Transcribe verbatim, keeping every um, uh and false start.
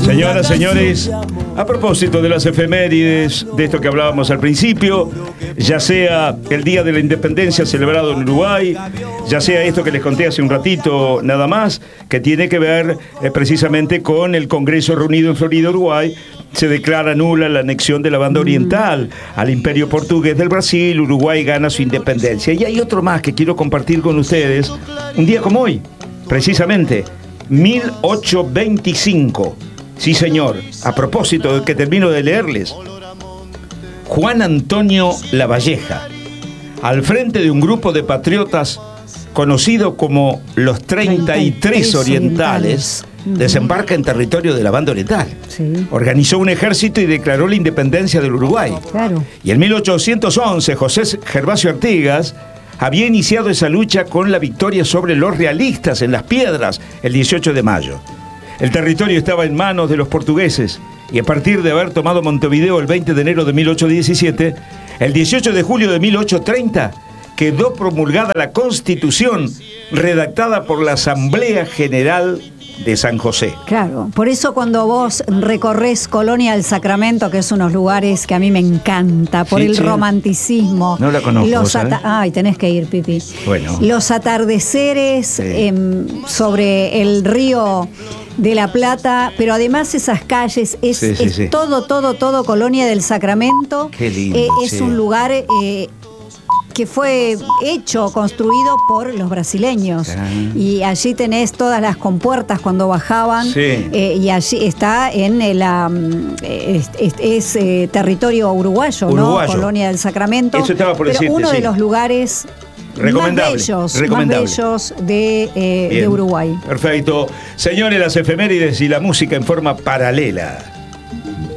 Señoras, señores, a propósito de las efemérides, de esto que hablábamos al principio, ya sea el Día de la Independencia celebrado en Uruguay, ya sea esto que les conté hace un ratito nada más, que tiene que ver eh, precisamente con el Congreso reunido en Florida, Uruguay, se declara nula la anexión de la banda oriental al Imperio Portugués del Brasil, Uruguay gana su independencia. Y hay otro más que quiero compartir con ustedes, un día como hoy, precisamente, mil ochocientos veinticinco. Sí, señor, a propósito de que termino de leerles, Juan Antonio Lavalleja, al frente de un grupo de patriotas conocido como los treinta y tres Orientales, desembarca en territorio de la banda oriental. Sí. Organizó un ejército y declaró la independencia del Uruguay. Claro. Y en mil ochocientos once, José Gervasio Artigas había iniciado esa lucha con la victoria sobre los realistas en Las Piedras el dieciocho de mayo. El territorio estaba en manos de los portugueses y a partir de haber tomado Montevideo el veinte de enero de mil ochocientos diecisiete, el dieciocho de julio de mil ochocientos treinta quedó promulgada la Constitución redactada por la Asamblea General de San José. Claro, por eso cuando vos recorres Colonia del Sacramento, que es unos lugares que a mí me encanta, por sí, el sí. romanticismo. No la conozco, los ata- Ay, tenés que ir, Pipi. Bueno. Los atardeceres sí. eh, sobre el río de la Plata, pero además esas calles, es, sí, sí, es sí. todo, todo, todo Colonia del Sacramento. Qué lindo. Eh, es sí. un lugar... Eh, que fue hecho, construido por los brasileños. Ah. Y allí tenés todas las compuertas cuando bajaban. Sí. Eh, y allí está en la... Es, es, es eh, territorio uruguayo, uruguayo, ¿no? Colonia del Sacramento. Eso estaba por Pero decirte, uno sí. de los lugares recomendable, más bellos, recomendable. más bellos de, eh, de Uruguay. Perfecto. Señores, las efemérides y la música en forma paralela.